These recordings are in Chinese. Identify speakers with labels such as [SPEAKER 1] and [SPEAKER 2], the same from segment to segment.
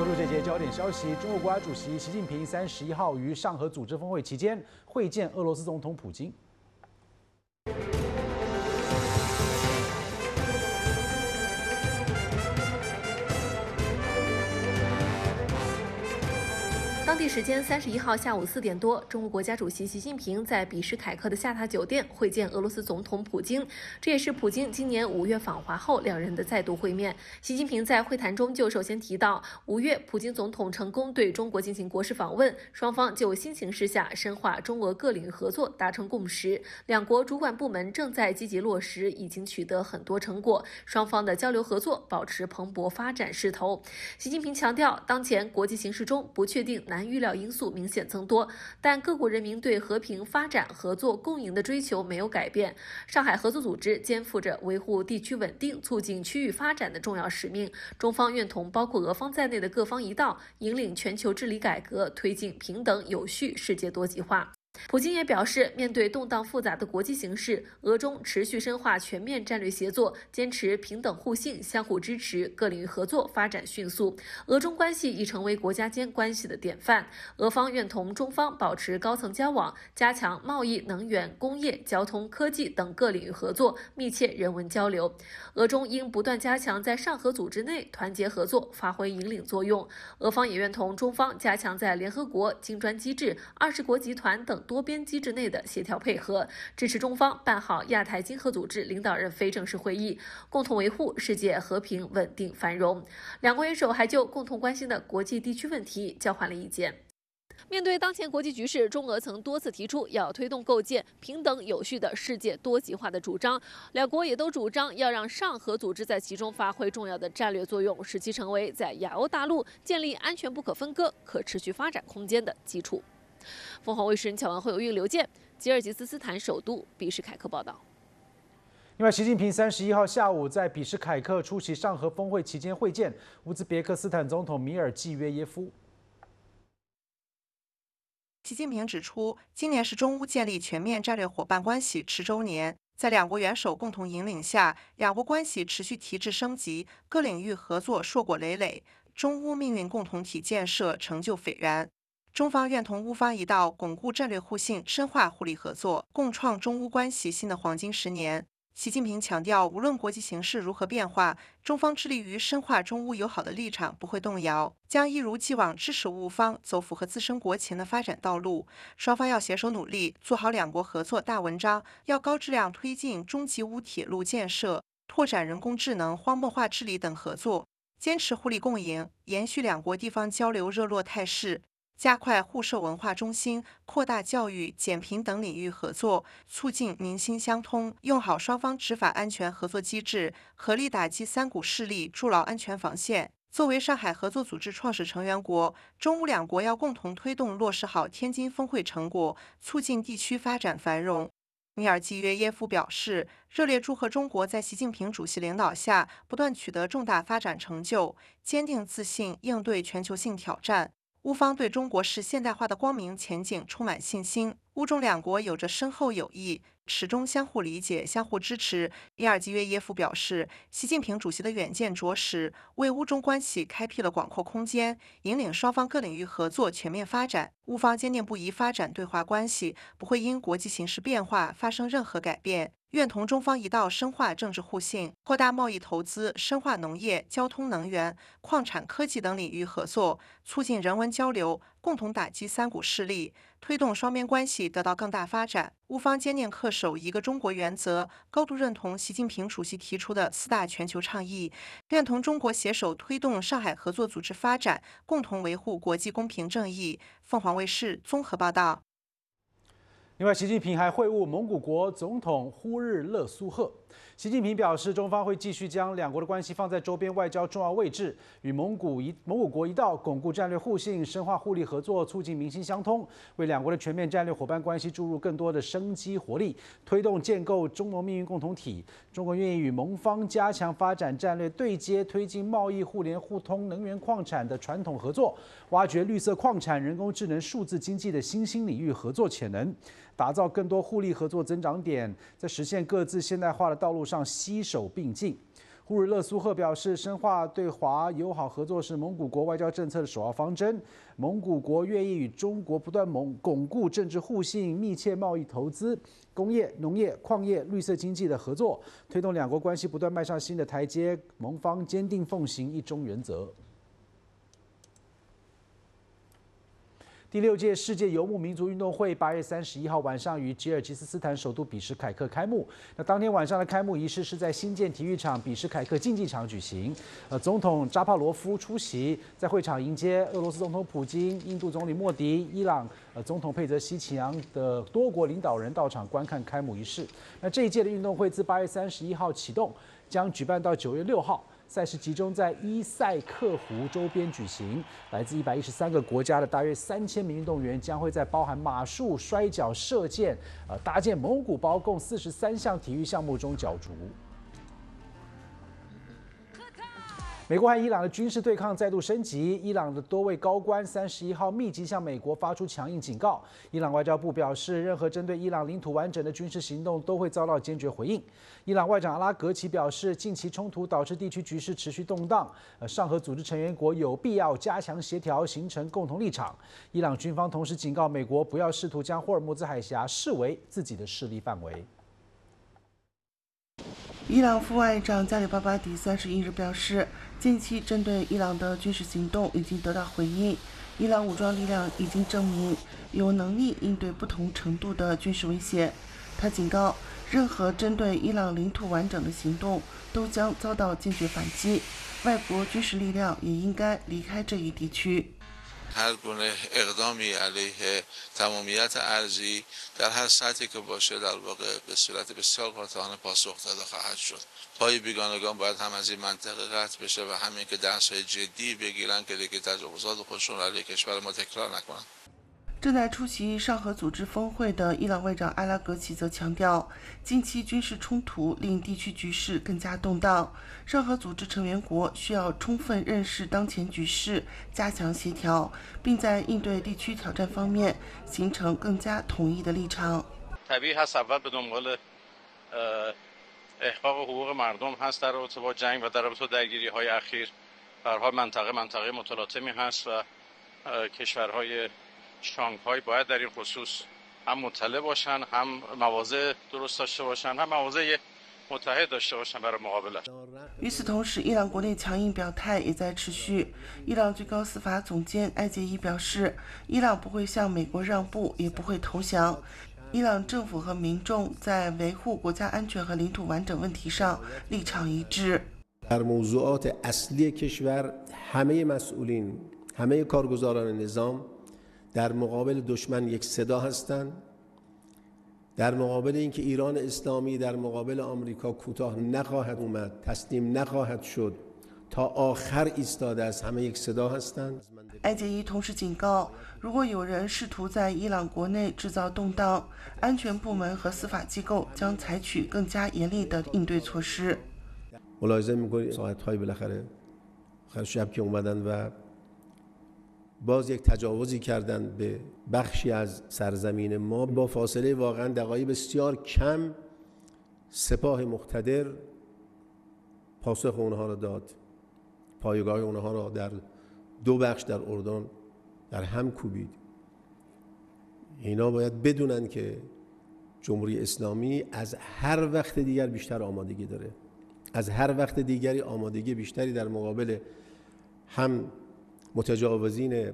[SPEAKER 1] 关注这节焦点消息，中国国家主席习近平31号于上合组织峰会期间会见俄罗斯总统普京。
[SPEAKER 2] 当地时间31号下午4点多，中国国家主席习近平在比什凯克的下榻酒店会见俄罗斯总统普京，这也是普京今年5月访华后两人的再度会面。习近平在会谈中就首先提到，5月普京总统成功对中国进行国事访问，双方就新形势下深化中俄各领域合作达成共识，两国主管部门正在积极落实，已经取得很多成果，双方的交流合作保持蓬勃发展势头。习近平强调，当前国际形势中不确定难预料因素明显增多，但各国人民对和平发展、合作共赢的追求没有改变。上海合作组织肩负着维护地区稳定、促进区域发展的重要使命，中方愿同包括俄方在内的各方一道，引领全球治理改革，推进平等有序世界多极化。普京也表示，面对动荡复杂的国际形势，俄中持续深化全面战略协作，坚持平等互信、相互支持，各领域合作发展迅速。俄中关系已成为国家间关系的典范。俄方愿同中方保持高层交往，加强贸易、能源、工业、交通、科技等各领域合作，密切人文交流。俄中应不断加强在上合组织内团结合作，发挥引领作用。俄方也愿同中方加强在联合国、金砖机制、20国集团等多边机制内的协调配合，支持中方办好亚太经合组织领导人非正式会议，共同维护世界和平、稳定、繁荣。两国元首还就共同关心的国际地区问题交换了意见。面对当前国际局势，中俄曾多次提出要推动构建平等有序的世界多极化的主张，两国也都主张要让上合组织在其中发挥重要的战略作用，使其成为在亚欧大陆建立安全不可分割、可持续发展空间的基础。凤凰卫视巧文会有运刘健，吉尔吉斯斯坦首都比什凯克报道。
[SPEAKER 1] 另外，习近平31号下午在比什凯克出席上合峰会期间会见乌兹别克斯坦总统米尔季约耶夫。
[SPEAKER 3] 习近平指出，今年是中乌建立全面战略伙伴关系10周年，在两国元首共同引领下，两国关系持续提质升级，各领域合作硕果累累，中乌命运共同体建设成就斐然。中方愿同乌方一道，巩固战略互信，深化互利合作，共创中乌关系新的黄金10年。习近平强调，无论国际形势如何变化，中方致力于深化中乌友好的立场不会动摇，将一如既往支持乌方走符合自身国情的发展道路。双方要携手努力，做好两国合作大文章，要高质量推进中吉乌铁路建设，拓展人工智能、荒漠化治理等合作，坚持互利共赢，延续两国地方交流热络态势。加快互授文化中心，扩大教育、减贫等领域合作，促进民心相通，用好双方执法安全合作机制，合力打击三股势力，筑牢安全防线。作为上海合作组织创始成员国，中乌两国要共同推动落实好天津峰会成果，促进地区发展繁荣。米尔季约耶夫表示，热烈祝贺中国在习近平主席领导下不断取得重大发展成就，坚定自信应对全球性挑战。乌方对中国式现代化的光明前景充满信心，乌中两国有着深厚友谊，始终相互理解、相互支持。米尔季约耶夫表示，习近平主席的远见卓识，为乌中关系开辟了广阔空间，引领双方各领域合作全面发展。乌方坚定不移发展对华关系，不会因国际形势变化发生任何改变。愿同中方一道深化政治互信，扩大贸易投资，深化农业、交通、能源、矿产、科技等领域合作，促进人文交流，共同打击三股势力，推动双边关系得到更大发展。乌方坚定恪守一个中国原则，高度认同习近平主席提出的4大全球倡议，愿同中国携手推动上海合作组织发展，共同维护国际公平正义。凤凰卫视综合报道。
[SPEAKER 1] 另外，习近平还会晤蒙古国总统呼日勒苏赫。习近平表示，中方会继续将两国的关系放在周边外交重要位置，与蒙古国一道巩固战略互信，深化互利合作，促进民心相通，为两国的全面战略伙伴关系注入更多的生机活力，推动建构中蒙命运共同体。中国愿意与蒙方加强发展战略对接，推进贸易互联互通、能源矿产的传统合作，挖掘绿色矿产、人工智能、数字经济的新兴领域合作潜能。打造更多互利合作增长点，在实现各自现代化的道路上携手并进。 呼日勒苏赫表示，深化对华友好合作是蒙古国外交政策的首要方针。蒙古国愿意与中国不断巩固政治互信、密切贸易投资、工业、农业、矿业、绿色经济的合作，推动两国关系不断迈上新的台阶。蒙方坚定奉行一中原则。第6届世界游牧民族运动会8月31号晚上于吉尔吉斯斯坦首都比什凯克开幕。那当天晚上的开幕仪式是在新建体育场比什凯克竞技场举行。总统扎帕罗夫出席，在会场迎接俄罗斯总统普京、印度总理莫迪、伊朗总统佩泽希奇扬的多国领导人到场观看开幕仪式。那这一届的运动会自8月31号启动，将举办到9月6号。赛事集中在伊塞克湖周边举行，来自113个国家的大约3000名运动员将会在包含马术、摔跤、射箭、搭建蒙古包共43项体育项目中角逐。美国和伊朗的军事对抗再度升级，伊朗的多位高官31号密集向美国发出强硬警告。伊朗外交部表示，任何针对伊朗领土完整的军事行动都会遭到坚决回应。伊朗外长阿拉格齐表示，近期冲突导致地区局势持续动荡，上合组织成员国有必要加强协调，形成共同立场。伊朗军方同时警告美国，不要试图将霍尔木兹海峡视为自己的势力范围。
[SPEAKER 4] 伊朗副外长加里巴巴迪31日表示，近期针对伊朗的军事行动已经得到回应，伊朗武装力量已经证明有能力应对不同程度的军事威胁。他警告，任何针对伊朗领土完整的行动都将遭到坚决反击，外国军事力量也应该离开这一地区。
[SPEAKER 5] هر گونه اقدامی علیه تمامیت ارضی در هر سطحی که باشه در واقع به صورت بسیار قاطعانه پاسخ داده خواهد شد. پای بیگانگان باید هم از این منطقه قطع بشه و همین که درس‌های جدی بگیرن که دیگه تجاوزات خودشون علیه کشور ما تکرار نکنن.
[SPEAKER 4] 正在出席上合组织峰会的伊朗外长阿拉格齐则强调，近期军事冲突令地区局势更加动荡，上合组织成员国需要充分认识当前局势，加强协调，并在应对地区挑战方面形成更加统一的立场。
[SPEAKER 6] طبیعی هست اول به دنبال احقاق حقوق مردم هست در رابطه با جنگ و در رابطه با درگیری‌های اخیر. به هر حال منطقه متلاطمی هست و کشورهای شانگهای باید در این خصوص هم مطلع باشن، هم مواضع درست داشته باشن، هم مواضع متحد داشته باشن برای مقابله.
[SPEAKER 4] 与此同时，伊朗国内强硬表态也在持续。伊朗最高司法总监艾杰伊表示，伊朗不会向美国让步，也不会投降。伊朗政府和民众在维护国家安全和领土完整问题上立场一致。
[SPEAKER 7] در موضوعات اصلی کشور همه مسئولین، همه کارگزاران نظام در مقابل دشمن یک صدا هستند. در مقابل اینکه ایران اسلامی در مقابل آمریکا کوتاه نخواهد اومد، تسلیم نخواهد شد، تا آخر ایستاده است، همه یک صدا هستند.
[SPEAKER 4] 艾杰伊同时警告，如果有人试图在伊朗国内制造动荡，安全部门和司法机构将采取更加严厉的应对措施。
[SPEAKER 7] ملاحظه می‌کنید ساعت‌های بالاخره شب که اومدن و باز یک تجاوزی کردند به بخشی از سرزمین ما با فاصله واقعا دقایق بسیار کم سپاه مقتدر پاسخ اونها را داد. پایگاه اونها را در دو بخش در اردن در هم کوبید. اینا باید بدونن که جمهوری اسلامی از هر وقت دیگر بیشتر آمادگی داره. از هر وقت دیگری آمادگی بیشتری در مقابل هم متجاوزین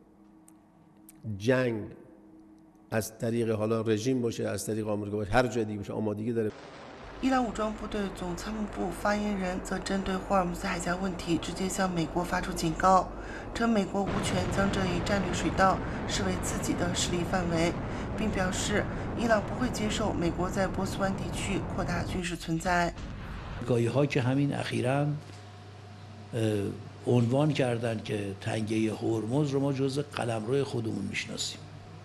[SPEAKER 7] جنگ از طریق حالا رژیم باشه، از طریق آمریکا باشه، هر جای دیگه باشه آمادگی داره.
[SPEAKER 4] 伊朗武装部队总参谋部发言人则针对霍尔木兹海峡问题直接向美国发出警告，称美国无权将这一战略水道视为自己的势力范围，并表示伊朗不会接受美国在波斯湾地区扩大军事存在。
[SPEAKER 8] آمریکایی‌ها که همین اخیراً عنوان کردن که تنگه هرمز رو ما جزء قلمرو خودمون میشناسیم.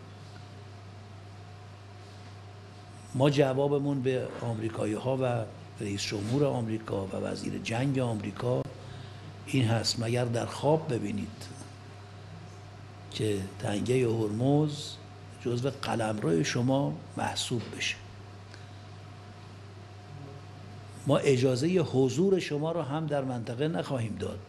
[SPEAKER 8] ما جوابمون به آمریکایی‌ها و رئیس جمهور آمریکا و وزیر جنگ آمریکا این هست مگر در خواب ببینید که تنگه هرمز جزء قلمرو شما محسوب بشه. ما اجازه حضور شما رو هم در منطقه نخواهیم داد.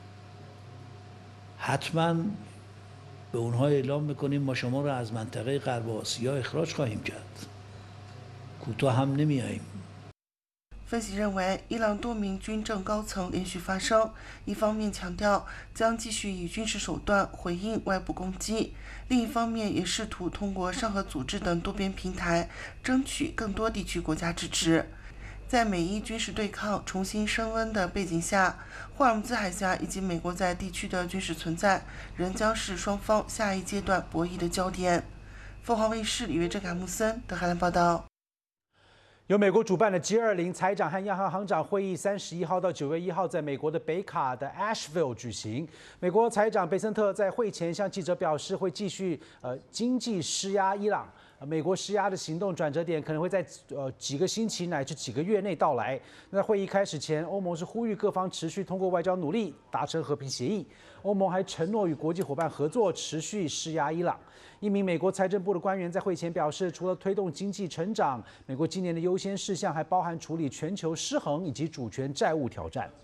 [SPEAKER 8] حتما به اونها اعلام میکنیم ما شما رو از منطقه غرب آسیا اخراج خواهیم کرد. کوتاه هم نمیاییم.
[SPEAKER 4] 分析认为，伊朗多名军政高层连续发声，一方面强调将继续以军事手段回应外部攻击，另一方面也试图通过上合组织等多边平台争取更多地区国家支持。在美伊军事对抗重新升温的背景下，霍尔木兹海峡以及美国在地区的军事存在仍将是双方下一阶段博弈的焦点。凤凰卫视李维珍、卡穆森德黑兰报道。
[SPEAKER 1] 由美国主办的 G20 财长和央行行长会议31号到9月1号在美国的北卡的 Asheville 举行。美国财长贝森特在会前向记者表示，会继续经济施压伊朗。美国施压的行动转折点可能会在几个星期乃至几个月内到来。那在会议开始前，欧盟是呼吁各方持续通过外交努力达成和平协议。欧盟还承诺与国际伙伴合作，持续施压伊朗。一名美国财政部的官员在会前表示，除了推动经济成长，美国今年的优先事项还包含处理全球失衡以及主权债务挑战。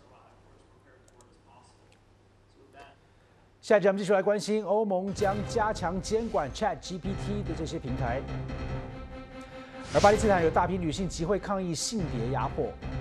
[SPEAKER 1] 下一集我们继续来关心欧盟将加强监管 ChatGPT 的这些平台，而巴基斯坦有大批女性集会抗议性别压迫。